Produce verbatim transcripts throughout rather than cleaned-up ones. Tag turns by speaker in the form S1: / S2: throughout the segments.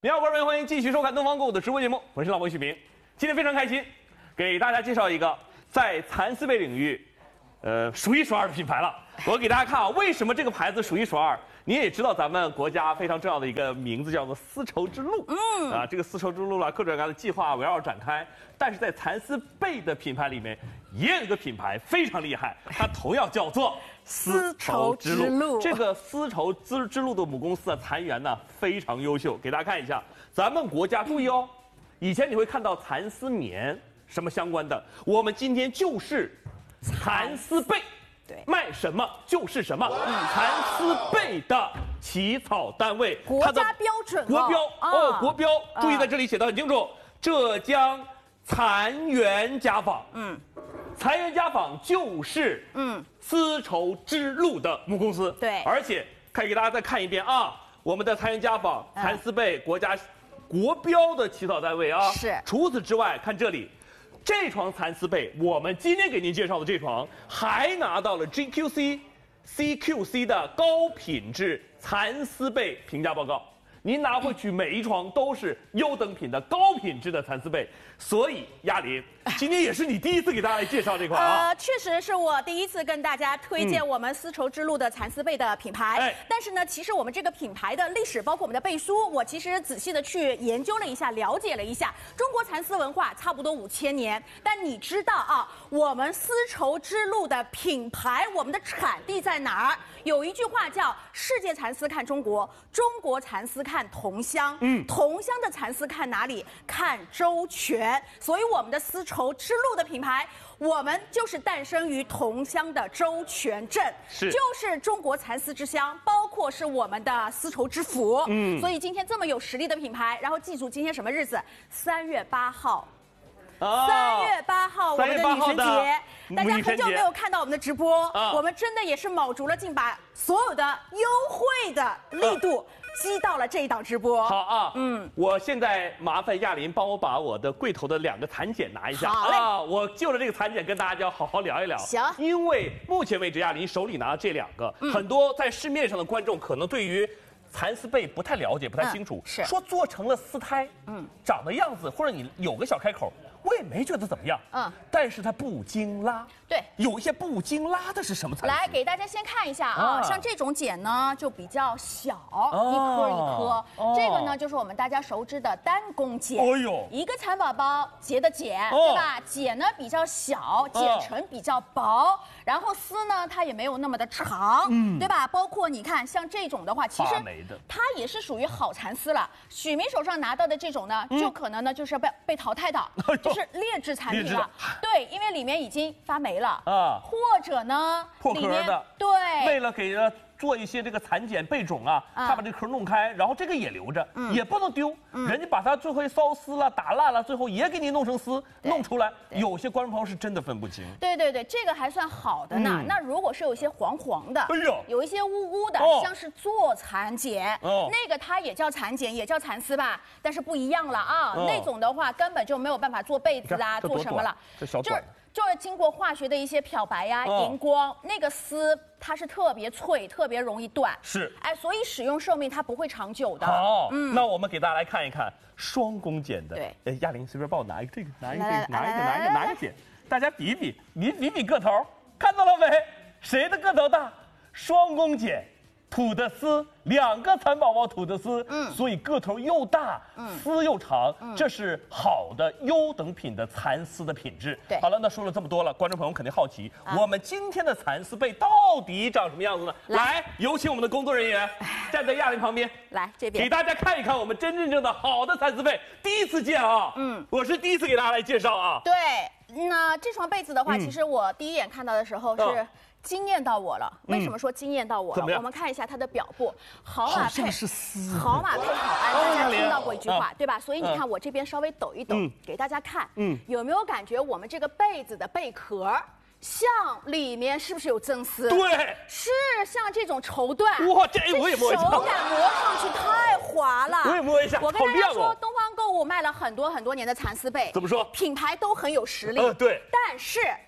S1: 你好，观众朋友，欢迎继续收看东方购物的直播节目，我是老莫许明。今天非常开心，给大家介绍一个在蚕丝被领域，呃，数一数二的品牌了。我给大家看啊，为什么这个牌子数一数二？你也知道咱们国家非常重要的一个名字叫做丝绸之路，嗯，啊，这个丝绸之路啊，各种各样的计划围绕展开。但是在蚕丝被的品牌里面，也有一个品牌非常厉害，它同样叫做丝绸之路。这个丝绸之之路的母公司啊，蚕源呢非常优秀，给大家看一下。咱们国家注意哦，以前你会看到蚕丝棉什么相关的，我们今天就是蚕丝被。对，卖什么就是什么。蚕丝被的起草单位，
S2: 国家标准、哦，
S1: 国标哦，国标，注意在这里写得很清楚，浙江蚕源家纺。嗯，蚕源家纺就是嗯丝绸之路的母公司。
S2: 对，
S1: 而且可以给大家再看一遍啊，我们的蚕源家纺、蚕丝被国家国标的起草单位啊。
S2: 是。
S1: 除此之外，看这里。这床蚕丝被，我们今天给您介绍的这床，还拿到了 G Q C、C Q C 的高品质蚕丝被评价报告。您拿回去每一床都是优等品的高品质的蚕丝被，所以亚林，今天也是你第一次给大家来介绍这款啊。
S2: 呃，确实是我第一次跟大家推荐我们丝绸之路的蚕丝被的品牌。哎，但是呢，其实我们这个品牌的历史，包括我们的背书，我其实仔细的去研究了一下，了解了一下。中国蚕丝文化差不多五千年，但你知道啊，我们丝绸之路的品牌，我们的产地在哪儿？有一句话叫“世界蚕丝看中国，中国蚕丝看同乡”。嗯，同乡的蚕丝看哪里？看周全。所以我们的丝绸之路的品牌，我们就是诞生于同乡的周全镇，
S1: 是，
S2: 就是中国蚕丝之乡，包括是我们的丝绸之府。嗯，所以今天这么有实力的品牌，然后记住今天什么日子？三月八号。三月八号，我们的女神节，大家很久没有看到我们的直播，啊、我们真的也是卯足了劲，把所有的优惠的力度积到了这一档直播。
S1: 好啊，嗯，我现在麻烦亚林帮我把我的柜头的两个蚕茧拿一下。
S2: 好嘞，
S1: 啊，我就着这个蚕茧跟大家要好好聊一聊。
S2: 行，
S1: 因为目前为止亚林手里拿的这两个，嗯、很多在市面上的观众可能对于蚕丝被不太了解，不太清楚，
S2: 嗯、是
S1: 说做成了丝胎，嗯，长的样子或者你有个小开口。我也没觉得怎么样，嗯，但是它不经拉，
S2: 对，
S1: 有一些不经拉的是什么蚕丝？
S2: 来给大家先看一下啊，啊像这种茧呢就比较小，哦、一颗一颗，哦、这个呢就是我们大家熟知的单弓茧，哎呦，一个蚕宝宝结的茧，哦、对吧？茧呢比较小，茧层比较薄，哦、然后丝呢它也没有那么的长，嗯，对吧？包括你看像这种的话，其实它也是属于好蚕丝了。许明手上拿到的这种呢，嗯、就可能呢就是被被淘汰的。是劣质产品了，对，因为里面已经发霉了啊，或者呢
S1: 破壳的，
S2: 对，
S1: 为了给它做一些这个蚕茧被种啊，他把这壳弄开，然后这个也留着，也不能丢，人家把它最后烧丝了、打烂了，最后也给你弄成丝，弄出来，有些观众朋友是真的分不清。
S2: 对对对，这个还算好的呢。那如果是有一些黄黄的，哎呦，有一些乌乌的，像是做蚕茧，那个它也叫蚕茧，也叫蚕丝吧，但是不一样了啊，那种的话根本就没有办法做被子啊，做什么了，
S1: 这小短。
S2: 就是经过化学的一些漂白呀、啊、荧光，那个丝它是特别脆，特别容易断。
S1: 是，
S2: 哎，所以使用寿命它不会长久的。
S1: 好，嗯，那我们给大家来看一看双弓茧的。
S2: 对，
S1: 哎，亚玲随便帮我拿一个这个，拿一个这个，拿一个，拿一个，拿一个茧，大家比一比，你比比个头，看到了没？谁的个头大？双弓茧。吐的丝，两个蚕宝宝吐的丝，嗯，所以个头又大，嗯，丝又长，嗯，这是好的优等品的蚕丝的品质。
S2: 对，
S1: 好了，那说了这么多了，观众朋友肯定好奇，啊、我们今天的蚕丝被到底长什么样子呢？来，来有请我们的工作人员站在亚玲旁边，
S2: 来这边
S1: 给大家看一看我们真真正的好的蚕丝被。第一次见啊，嗯，我是第一次给大家来介绍啊。
S2: 对，那这床被子的话，嗯、其实我第一眼看到的时候是。哦惊艳到我了，为什么说惊艳到我了？嗯、我们看一下它的表布，好马配好马配好鞍，大家听到过一句话，啊、对吧？所以你看我这边稍微抖一抖，嗯、给大家看，嗯，有没有感觉我们这个被子的贝壳像里面是不是有真丝？
S1: 对，
S2: 是像这种绸缎。
S1: 哇，这我也摸一下，
S2: 手感摸上去太滑了。
S1: 我也摸一下，
S2: 我跟大家说，东方购物卖了很多很多年的蚕丝被，
S1: 怎么说？
S2: 品牌都很有实力。
S1: 呃，对。
S2: 但是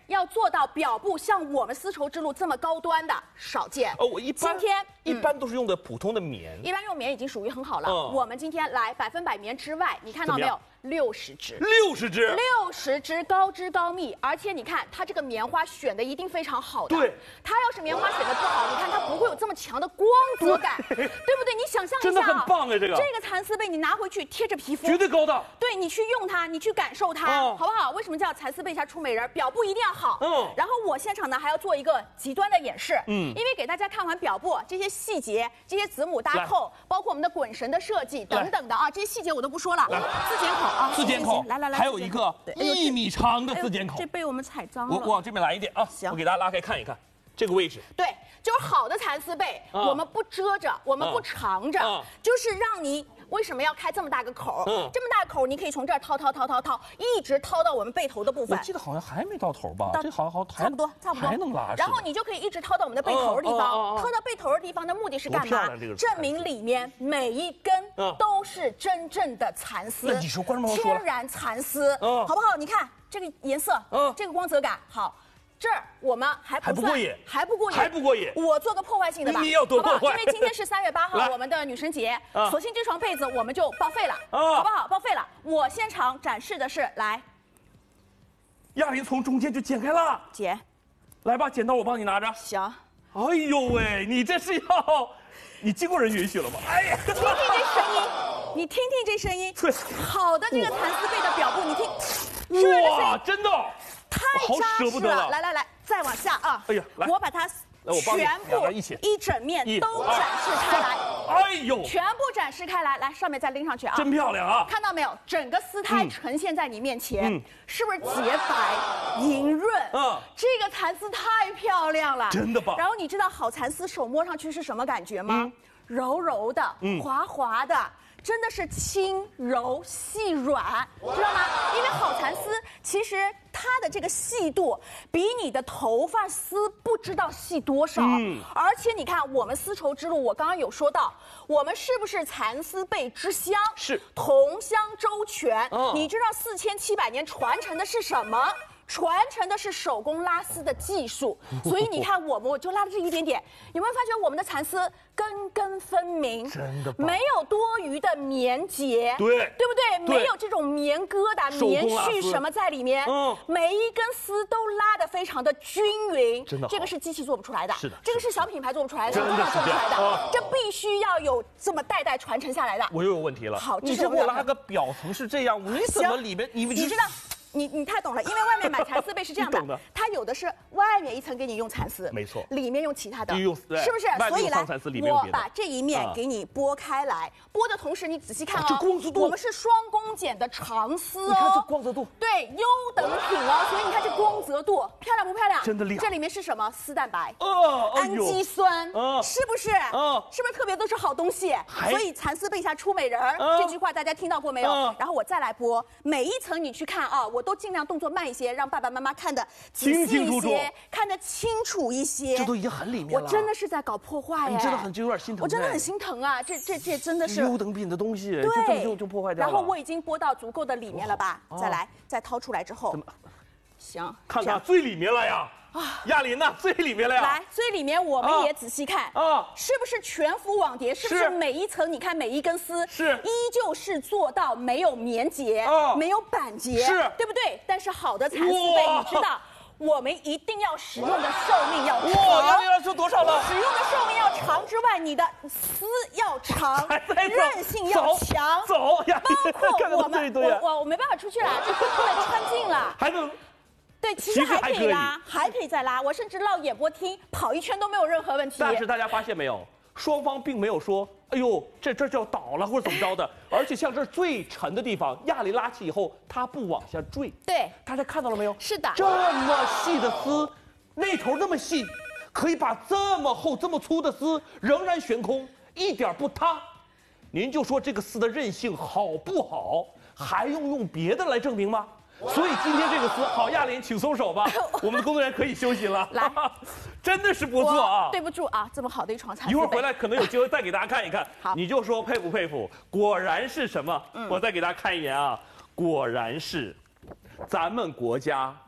S2: 要做到表布像我们丝绸之路这么高端的，少见。
S1: 哦，我一般
S2: 今天、
S1: 嗯、一般都是用的普通的棉，
S2: 一般用棉已经属于很好了。
S1: 嗯、
S2: 我们今天来百分百棉之外，你看到没有？六十支，
S1: 六十支，
S2: 六十支高织高密，而且你看它这个棉花选的一定非常好的。
S1: 对，
S2: 它要是棉花选的不好，你看它不会有这么强的光泽感，对不对？你想象一下，
S1: 真的很棒哎，这个
S2: 这个蚕丝被你拿回去贴着皮肤，
S1: 绝对高档。
S2: 对你去用它，你去感受它，哦、好不好？为什么叫蚕丝被下出美人？表布一定要好。嗯。然后我现场呢还要做一个极端的演示，嗯，因为给大家看完表布这些细节、这些子母搭扣，包括我们的滚绳的设计等等的啊，这些细节我都不说了。四剪口啊，
S1: 四剪口，
S2: 来来来，
S1: 还有一个一米长的四剪口，
S2: 这被我们踩脏了。
S1: 我我往这边来一点啊，行，我给大家拉开看一看这个位置。
S2: 对，就是好的蚕丝被，我们不遮着，我们不藏着，就是让你。为什么要开这么大个口？嗯，这么大个口，你可以从这儿掏掏掏掏掏，一直掏到我们背头的部分。
S1: 我记得好像还没到头吧？这好像好
S2: 差不多，差不多
S1: 还能拉。
S2: 然后你就可以一直掏到我们的背头的地方，掏到背头的地方的目的是干嘛？证明里面每一根都是真正的蚕丝，
S1: 那你说观众朋友说
S2: 天然蚕丝，好不好？你看这个颜色，这个光泽感好。这儿我们还不
S1: 还不过瘾，
S2: 还不过瘾，
S1: 还不过瘾。
S2: 我做个破坏性的吧，
S1: 你要多破坏？
S2: 因为今天是三月八号，我们的女神节，索性这床被子我们就报废了，好不好？报废了。我现场展示的是，来，
S1: 亚玲从中间就剪开了，
S2: 剪，
S1: 来吧，剪刀我帮你拿着。
S2: 行。
S1: 哎呦喂，你这是要，你经过人允许了吗？哎呀，
S2: 听听这声音，你听听这声音，好的这个蚕丝被的表布，你听，
S1: 哇，真的。
S2: 太扎实了！来来来，再往下啊！哎呀，来，我把它全部一整面都展示开来。
S1: 哎呦，
S2: 全部展示开来，来上面再拎上去啊！
S1: 真漂亮啊！
S2: 看到没有？整个丝胎呈现在你面前，是不是洁白、莹润？嗯，这个蚕丝太漂亮了，
S1: 真的棒。
S2: 然后你知道好蚕丝手摸上去是什么感觉吗？柔柔的，滑滑的。真的是轻柔细软，知道吗？因为好蚕丝其实它的这个细度比你的头发丝不知道细多少。嗯，而且你看我们丝绸之路，我刚刚有说到，我们是不是蚕丝被之乡？
S1: 是，
S2: 同乡周全。嗯，你知道四千七百年传承的是什么？传承的是手工拉丝的技术，所以你看我们，我就拉了这一点点，有没有发觉我们的蚕丝根根分明？
S1: 真的
S2: 没有多余的棉结，
S1: 对，
S2: 对不对？没有这种棉疙瘩、棉絮什么在里面，嗯，每一根丝都拉得非常的均匀，
S1: 真的，
S2: 这个是机器做不出来的，
S1: 是的，
S2: 这个是小品牌做不出来的，
S1: 真的
S2: 做不出来的，这必须要有这么代代传承下来的。
S1: 我又有问题了，
S2: 好，
S1: 你这给我拉个表层是这样，你怎么里面你
S2: 你知道？你你太懂了，因为外面买蚕丝被是这样的，它有的是外面一层给你用蚕丝，
S1: 没错，
S2: 里面用其他的，
S1: 是
S2: 不是？所以来，我把这一面给你剥开来，剥的同时你仔细看哦，
S1: 这光泽度，
S2: 我们是双工剪的长丝哦，
S1: 你看这光泽度，
S2: 对，优等品哦，所以你看这光泽度漂亮不漂亮？
S1: 真的厉害。
S2: 这里面是什么？丝蛋白，哦，氨基酸，是不是？嗯，是不是特别都是好东西？所以蚕丝被下出美人儿这句话大家听到过没有？然后我再来剥每一层，你去看啊，我都尽量动作慢一些，让爸爸妈妈看得仔细一些，看得清楚一些。
S1: 这都已经很里面了。
S2: 我真的是在搞破坏哎！
S1: 你真的很就有点心疼。
S2: 我真的很心疼啊！这这这真的是
S1: 优等品的东西，
S2: 对，
S1: 就这么就就破坏掉了。
S2: 然后我已经剥到足够的里面了吧？再来，再掏出来之后，行，
S1: 看看最里面了呀！啊，亚琳呐，最里面了呀！
S2: 来，最里面我们也仔细看啊，是不是全幅网叠？是不是每一层？你看每一根丝
S1: 是
S2: 依旧是做到没有棉结，没有板结，
S1: 是，
S2: 对不对？但是好的蚕丝被，你知道，我们一定要使用的寿命要长。哇，
S1: 亚琳要说多少了？
S2: 使用的寿命要长之外，你的丝要长，韧性要强。
S1: 走，
S2: 包括我们，我我我没办法出去了，这根本穿进了，
S1: 还能。
S2: 对，其实还可以拉，还可以再拉。我甚至绕演播厅跑一圈都没有任何问题。
S1: 但是大家发现没有，双方并没有说，哎呦，这这就要倒了或者怎么着的。而且像这最沉的地方，亚琳拉起以后，它不往下坠。
S2: 对，
S1: 大家看到了没有？
S2: 是的，
S1: 这么细的丝，那头那么细，可以把这么厚、这么粗的丝仍然悬空，一点不塌。您就说这个丝的韧性好不好？还用用别的来证明吗？所以今天这个丝，好，亚琳，请松手吧，我们的工作人员可以休息了。
S2: 来，
S1: 真的是不错啊！
S2: 对不住啊，这么好的一床蚕丝被。
S1: 一会儿回来可能有机会再给大家看一看。
S2: 好，
S1: 你就说佩服佩服，果然是什么？嗯，我再给大家看一眼啊，果然是咱们国家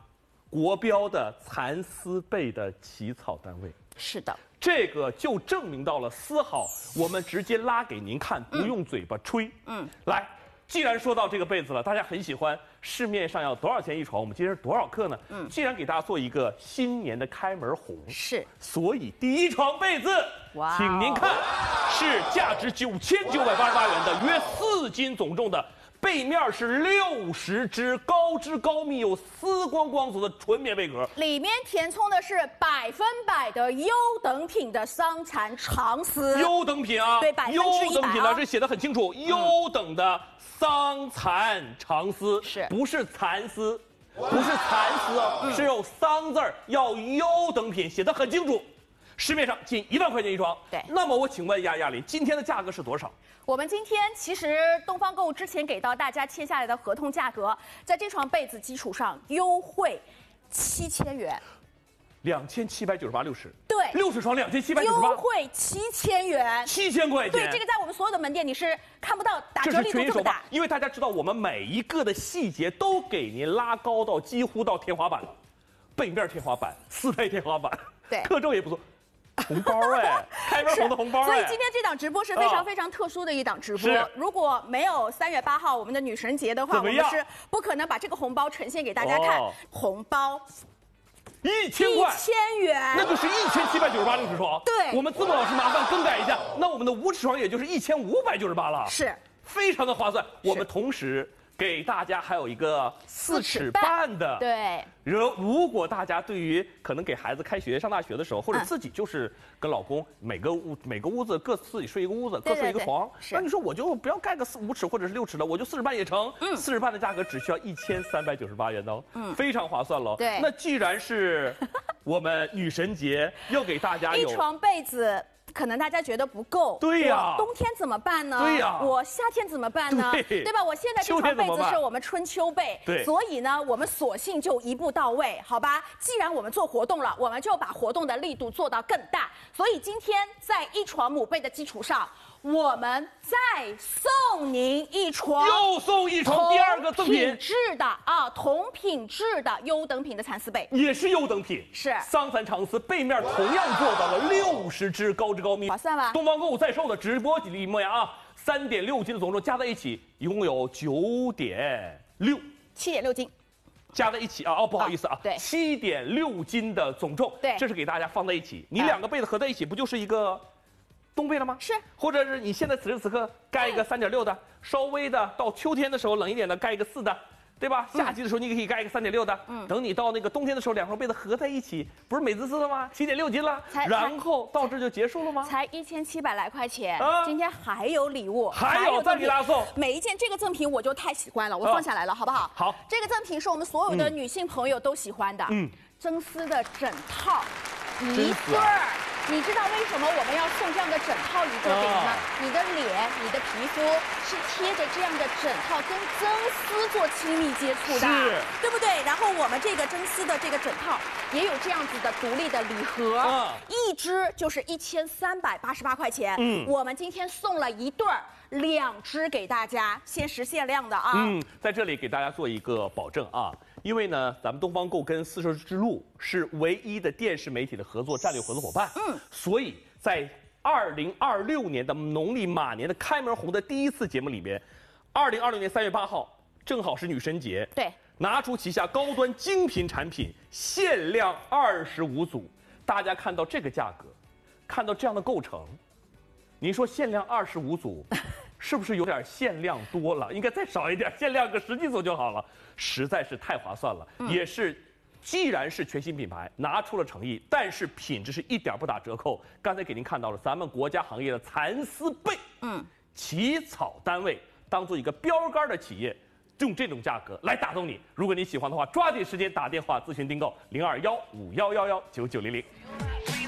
S1: 国标的蚕丝被的起草单位。
S2: 是的，
S1: 这个就证明到了丝好，我们直接拉给您看，不用嘴巴吹。嗯，来，既然说到这个被子了，大家很喜欢，市面上要多少钱一床？我们今天是多少克呢？嗯，既然给大家做一个新年的开门红，
S2: 是，
S1: 所以第一床被子，哇，请您看，是价值九千九百八十八元的，约四斤总重的。背面是六十支高织高密有丝光光泽的纯棉被壳，
S2: 里面填充的是百分百的优等品的桑蚕长丝。
S1: 优等品啊，
S2: 对，百分之一百。
S1: 优等品呢，这写的很清楚，优等的桑蚕长丝，
S2: 是
S1: 不是蚕丝？不是蚕丝哦，嗯、是有桑字儿，要优等品，写的很清楚。市面上近一万块钱一床。
S2: 对，
S1: 那么我请问一下亚林，今天的价格是多少？
S2: 我们今天其实东方购物之前给到大家签下来的合同价格，在这床被子基础上优惠七千元，
S1: 两千七百九十八六十。
S2: 对，
S1: 六十床两千七百九十八，
S2: 优惠七千元，
S1: 七千块钱。
S2: 对，这个在我们所有的门店你是看不到打折力度这么大，
S1: 因为大家知道我们每一个的细节都给您拉高到几乎到天花板了，背面天花板、丝带天花板，
S2: 对，
S1: 克重也不错。红包哎，开门红的红包哎！
S2: 所以今天这档直播是非常非常特殊的一档直播。哦、如果没有三月八号我们的女神节的话，我们是不可能把这个红包呈现给大家看。哦、红包
S1: 一千块，
S2: 一千元，
S1: 那就是一千七百九十八六尺床。
S2: 对，
S1: 我们字幕老师麻烦更改一下，那我们的五尺床也就是一千五百九十八了，
S2: 是
S1: 非常的划算。我们同时给大家还有一个四尺半的，
S2: 对。
S1: 如如果大家对于可能给孩子开学上大学的时候，或者自己就是跟老公每个屋每个屋子各自己睡一个屋子，各睡一个床，那你说我就不要盖个四五尺或者是六尺的，我就四尺半也成。嗯，四尺半的价格只需要一千三百九十八元哦，嗯，非常划算喽。
S2: 对，
S1: 那既然是我们女神节，要给大家有
S2: 一床被子。可能大家觉得不够，
S1: 对呀，
S2: 冬天怎么办呢？
S1: 对呀，
S2: 我夏天怎么办呢？
S1: 对，
S2: 对吧？我现在这床被子是我们春秋被，
S1: 对，
S2: 所以呢，我们索性就一步到位，好吧？既然我们做活动了，我们就把活动的力度做到更大。所以今天在一床母被的基础上，我们再送您一床，
S1: 又送一床第二个赠品，
S2: 品质的啊，同品质的优等品的蚕丝被，
S1: 也是优等品，
S2: 是
S1: 桑蚕长丝，背面同样做到了六十支高织高密，
S2: 划算吧？
S1: 东方购物在售的直播里面啊，三点六斤的总重加在一起，一共有九点六，
S2: 七点六斤。
S1: 加在一起啊，哦，不好意思啊，
S2: 对，
S1: 七点六斤的总重，
S2: 对，
S1: 这是给大家放在一起，你两个被子合在一起，不就是一个冬被了吗？
S2: 是，
S1: 或者是你现在此时此刻盖一个三点六的，稍微的到秋天的时候冷一点的盖一个四的，对吧？夏季的时候你可以盖一个三点六的，嗯，等你到那个冬天的时候，两床被子合在一起，不是美滋滋的吗？七点六斤了，然后到这就结束了吗？
S2: 才一千七百来块钱，啊，今天还有礼物，
S1: 还有再给大家送，
S2: 每一件这个赠品我就太喜欢了，我放下来了，好不好？
S1: 好，
S2: 这个赠品是我们所有的女性朋友都喜欢的，嗯，真丝的枕套，一对儿。你知道为什么我们要送这样的枕套一个给你吗？你的脸、你的皮肤是贴着这样的枕套跟真丝做亲密接触的，对不对？然后我们这个真丝的这个枕套也有这样子的独立的礼盒，嗯、一只就是一千三百八十八块钱。嗯，我们今天送了一对儿。两只给大家，限时限量的啊！
S1: 嗯，在这里给大家做一个保证啊，因为呢，咱们东方购跟丝绸之路是唯一的电视媒体的合作战略合作伙伴，嗯，所以在二零二六年的农历马年的开门红的第一次节目里面，二零二六年三月八号正好是女神节，
S2: 对，
S1: 拿出旗下高端精品产品，限量二十五组，大家看到这个价格，看到这样的构成。您说限量二十五组，是不是有点限量多了？应该再少一点，限量个十几组就好了，实在是太划算了。嗯、也是，既然是全新品牌，拿出了诚意，但是品质是一点不打折扣。刚才给您看到了咱们国家行业的蚕丝被，嗯，起草单位当做一个标杆的企业，用这种价格来打动你。如果你喜欢的话，抓紧时间打电话咨询订购零二幺五幺幺幺九九零零。